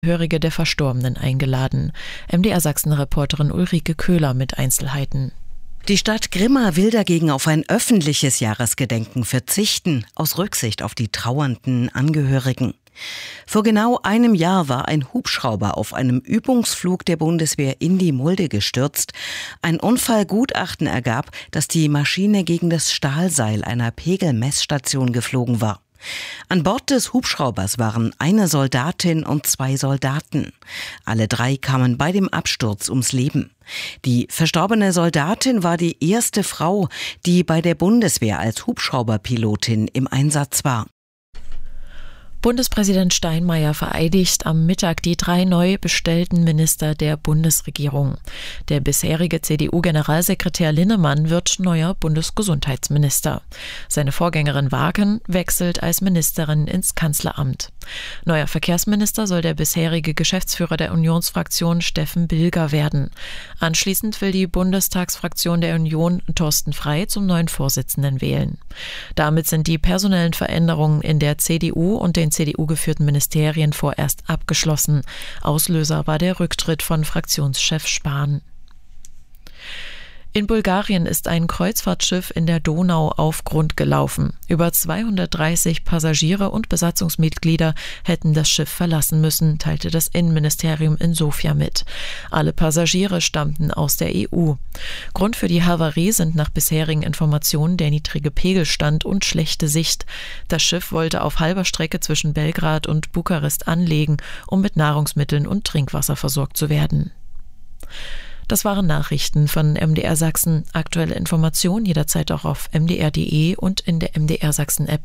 Angehörige der Verstorbenen eingeladen. MDR-Sachsen-Reporterin Ulrike Köhler mit Einzelheiten. Die Stadt Grimma will dagegen auf ein öffentliches Jahresgedenken verzichten, aus Rücksicht auf die trauernden Angehörigen. Vor genau einem Jahr war ein Hubschrauber auf einem Übungsflug der Bundeswehr in die Mulde gestürzt. Ein Unfallgutachten ergab, dass die Maschine gegen das Stahlseil einer Pegelmessstation geflogen war. An Bord des Hubschraubers waren eine Soldatin und 2 Soldaten. Alle 3 kamen bei dem Absturz ums Leben. Die verstorbene Soldatin war die erste Frau, die bei der Bundeswehr als Hubschrauberpilotin im Einsatz war. Bundespräsident Steinmeier vereidigt am Mittag die 3 neu bestellten Minister der Bundesregierung. Der bisherige CDU-Generalsekretär Linnemann wird neuer Bundesgesundheitsminister. Seine Vorgängerin Wagen wechselt als Ministerin ins Kanzleramt. Neuer Verkehrsminister soll der bisherige Geschäftsführer der Unionsfraktion Steffen Bilger werden. Anschließend will die Bundestagsfraktion der Union Thorsten Frey zum neuen Vorsitzenden wählen. Damit sind die personellen Veränderungen in der CDU und den CDU-geführten Ministerien vorerst abgeschlossen. Auslöser war der Rücktritt von Fraktionschef Spahn. In Bulgarien ist ein Kreuzfahrtschiff in der Donau auf Grund gelaufen. Über 230 Passagiere und Besatzungsmitglieder hätten das Schiff verlassen müssen, teilte das Innenministerium in Sofia mit. Alle Passagiere stammten aus der EU. Grund für die Havarie sind nach bisherigen Informationen der niedrige Pegelstand und schlechte Sicht. Das Schiff wollte auf halber Strecke zwischen Belgrad und Bukarest anlegen, um mit Nahrungsmitteln und Trinkwasser versorgt zu werden. Das waren Nachrichten von MDR Sachsen. Aktuelle Informationen jederzeit auch auf mdr.de und in der MDR Sachsen App.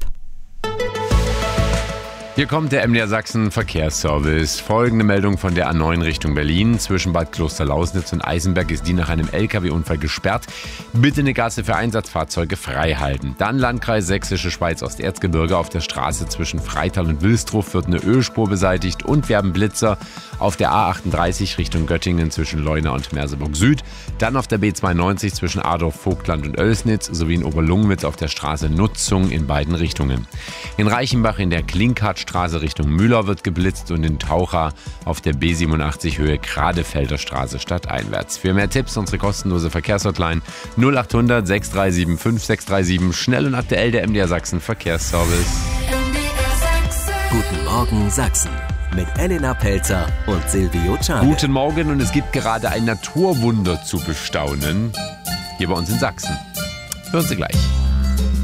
Hier kommt der MDR Sachsen Verkehrsservice. Folgende Meldung von der A9 Richtung Berlin. Zwischen Bad Klosterlausnitz und Eisenberg ist die nach einem LKW-Unfall gesperrt. Bitte eine Gasse für Einsatzfahrzeuge frei halten. Dann Landkreis Sächsische Schweiz Osterzgebirge. Auf der Straße zwischen Freital und Wilsdruff wird eine Ölspur beseitigt und wir haben Blitzer auf der A38 Richtung Göttingen zwischen Leuna und Merseburg Süd. Dann auf der B92 zwischen Adorf, Vogtland und Oelsnitz sowie in Oberlungwitz auf der Straße Nutzung in beiden Richtungen. In Reichenbach in der Klinkhartstraße Richtung Müller wird geblitzt und in Taucha auf der B87 Höhe Gradefelder Straße stadteinwärts. Für mehr Tipps unsere kostenlose Verkehrshotline 0800 637 5637. Schnell und aktuell der MDR Sachsen Verkehrsservice. Guten Morgen Sachsen mit Elena Pelzer und Silvio Czarne. Guten Morgen und es gibt gerade ein Naturwunder zu bestaunen hier bei uns in Sachsen. Hören Sie gleich.